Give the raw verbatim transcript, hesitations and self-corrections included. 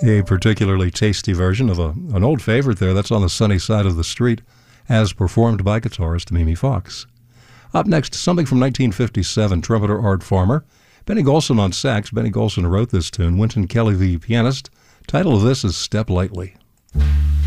A particularly tasty version of a, an old favorite there, that's On the Sunny Side of the Street, as performed by guitarist Mimi Fox. Up next, something from nineteen fifty-seven, trumpeter Art Farmer. Benny Golson on sax. Benny Golson wrote this tune. Wynton Kelly, the pianist. Title of this is Step Lightly.